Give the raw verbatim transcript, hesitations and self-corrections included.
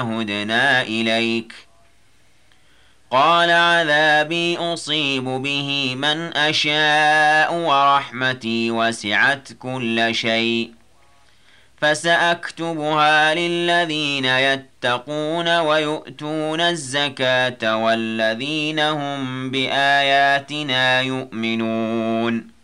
هدنا إليك قال عذابي أصيب به من أشاء ورحمتي وسعت كل شيء فسأكتبها للذين يتقون ويؤتون الزكاة والذين هم بآياتنا يؤمنون